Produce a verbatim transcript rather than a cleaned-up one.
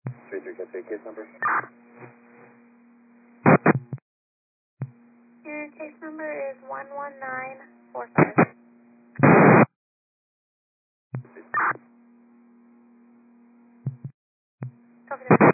three three, can I say case number? Your case number is one one nine four five. Copy that.